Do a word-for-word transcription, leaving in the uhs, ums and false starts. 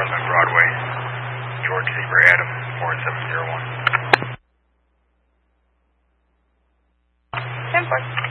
cars on Broadway. George Zebra Adam, four seven zero one. ten four.